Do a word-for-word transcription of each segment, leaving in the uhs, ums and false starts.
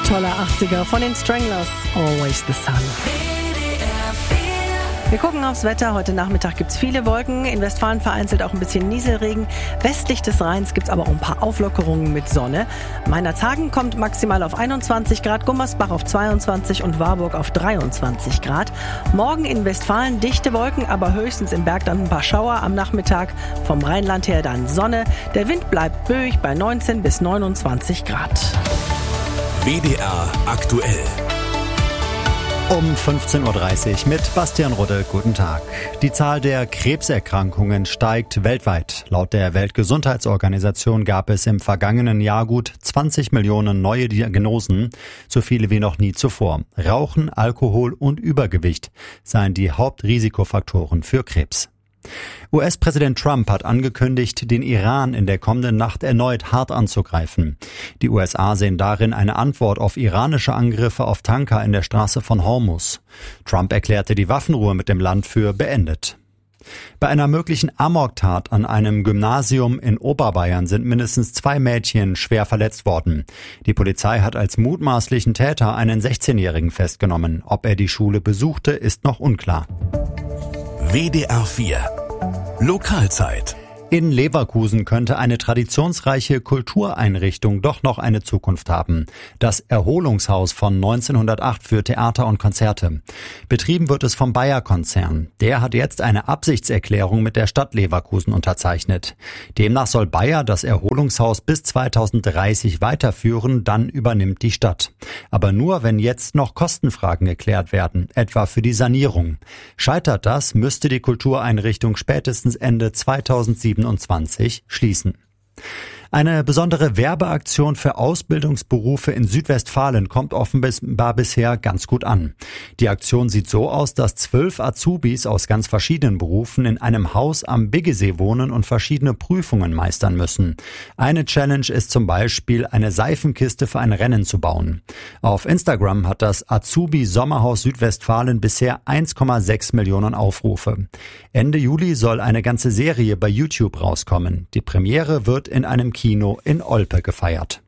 Toller achtziger von den Stranglers, Always the Sun. Wir gucken aufs Wetter. Heute Nachmittag gibt es viele Wolken. In Westfalen vereinzelt auch ein bisschen Nieselregen. Westlich des Rheins gibt es aber auch ein paar Auflockerungen mit Sonne. Meinerzhagen kommt maximal auf einundzwanzig Grad, Gummersbach auf zweiundzwanzig und Warburg auf dreiundzwanzig Grad. Morgen in Westfalen dichte Wolken, aber höchstens im Berg dann ein paar Schauer. Am Nachmittag vom Rheinland her dann Sonne. Der Wind bleibt böig bei neunzehn bis neunundzwanzig Grad. W D R aktuell. Um fünfzehn Uhr dreißig mit Bastian Rudde. Guten Tag. Die Zahl der Krebserkrankungen steigt weltweit. Laut der Weltgesundheitsorganisation gab es im vergangenen Jahr gut zwanzig Millionen neue Diagnosen, so viele wie noch nie zuvor. Rauchen, Alkohol und Übergewicht seien die Hauptrisikofaktoren für Krebs. U S-Präsident Trump hat angekündigt, den Iran in der kommenden Nacht erneut hart anzugreifen. Die U S A sehen darin eine Antwort auf iranische Angriffe auf Tanker in der Straße von Hormuz. Trump erklärte die Waffenruhe mit dem Land für beendet. Bei einer möglichen Amoktat an einem Gymnasium in Oberbayern sind mindestens zwei Mädchen schwer verletzt worden. Die Polizei hat als mutmaßlichen Täter einen sechzehnjährigen festgenommen. Ob er die Schule besuchte, ist noch unklar. W D R vier Lokalzeit. In Leverkusen könnte eine traditionsreiche Kultureinrichtung doch noch eine Zukunft haben. Das Erholungshaus von neunzehnhundertacht für Theater und Konzerte. Betrieben wird es vom Bayer-Konzern. Der hat jetzt eine Absichtserklärung mit der Stadt Leverkusen unterzeichnet. Demnach soll Bayer das Erholungshaus bis zweitausenddreißig weiterführen, dann übernimmt die Stadt. Aber nur, wenn jetzt noch Kostenfragen geklärt werden, etwa für die Sanierung. Scheitert das, müsste die Kultureinrichtung spätestens Ende zweitausendsiebenundzwanzig schließen. Eine besondere Werbeaktion für Ausbildungsberufe in Südwestfalen kommt offenbar bisher ganz gut an. Die Aktion sieht so aus, dass zwölf Azubis aus ganz verschiedenen Berufen in einem Haus am Biggesee wohnen und verschiedene Prüfungen meistern müssen. Eine Challenge ist zum Beispiel, eine Seifenkiste für ein Rennen zu bauen. Auf Instagram hat das Azubi-Sommerhaus Südwestfalen bisher eins Komma sechs Millionen Aufrufe. Ende Juli soll eine ganze Serie bei YouTube rauskommen. Die Premiere wird in einem Kino in Olpe gefeiert.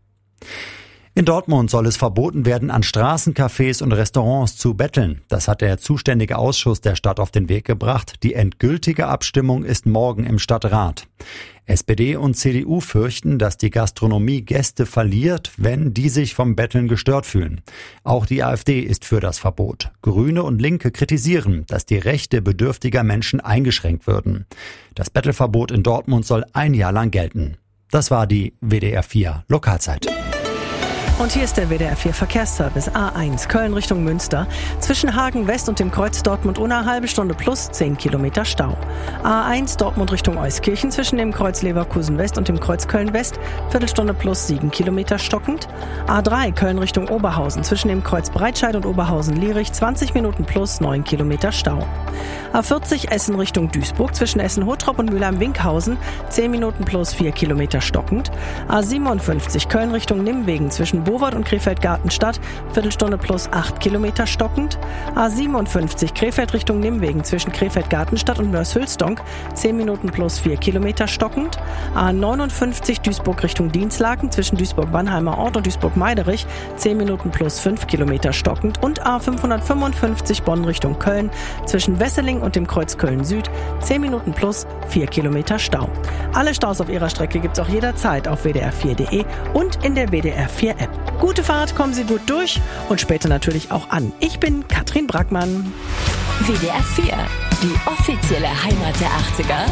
In Dortmund soll es verboten werden, an Straßencafés und Restaurants zu betteln. Das hat der zuständige Ausschuss der Stadt auf den Weg gebracht. Die endgültige Abstimmung ist morgen im Stadtrat. S P D und C D U fürchten, dass die Gastronomie Gäste verliert, wenn die sich vom Betteln gestört fühlen. Auch die A f D ist für das Verbot. Grüne und Linke kritisieren, dass die Rechte bedürftiger Menschen eingeschränkt würden. Das Bettelverbot in Dortmund soll ein Jahr lang gelten. Das war die W D R vier Lokalzeit. Und hier ist der W D R vier Verkehrsservice. A eins Köln Richtung Münster. Zwischen Hagen West und dem Kreuz Dortmund-Unna eine halbe Stunde plus zehn Kilometer Stau. A eins Dortmund Richtung Euskirchen zwischen dem Kreuz Leverkusen West und dem Kreuz Köln West. Viertelstunde plus sieben Kilometer stockend. A drei Köln Richtung Oberhausen zwischen dem Kreuz Breitscheid und Oberhausen-Lierich zwanzig Minuten plus neun Kilometer Stau. A vierzig Essen Richtung Duisburg zwischen Essen-Hottrop und Mülheim-Winkhausen zehn Minuten plus vier Kilometer stockend. A siebenundfünfzig Köln Richtung Nimwegen zwischen Bowart und Krefeld-Gartenstadt, Viertelstunde plus acht Kilometer stockend. A siebenundfünfzig Krefeld Richtung Nimwegen zwischen Krefeld-Gartenstadt und Mörs-Hülsdonk, zehn Minuten plus vier Kilometer stockend. A neunundfünfzig Duisburg Richtung Dienstlaken zwischen Duisburg-Wannheimer Ort und Duisburg-Meiderich, zehn Minuten plus fünf Kilometer stockend. Und A fünfhundertfünfundfünfzig Bonn Richtung Köln zwischen Wesseling und dem Kreuz Köln Süd, zehn Minuten plus vier Kilometer Stau. Alle Staus auf ihrer Strecke gibt's auch jederzeit auf w d r vier punkt de und in der W D R vier App. Gute Fahrt, kommen Sie gut durch und später natürlich auch an. Ich bin Katrin Brackmann. W D R vier, die offizielle Heimat der achtziger.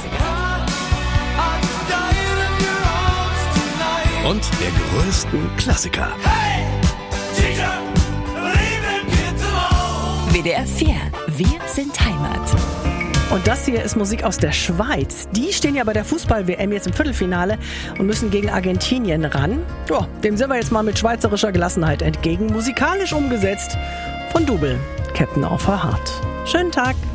Und der größten Klassiker. W D R vier, wir sind Heimat. Und das hier ist Musik aus der Schweiz. Die stehen ja bei der Fußball-W M jetzt im Viertelfinale und müssen gegen Argentinien ran. Ja, dem sind wir jetzt mal mit schweizerischer Gelassenheit entgegen. Musikalisch umgesetzt von Double, Captain of Her Heart. Schönen Tag.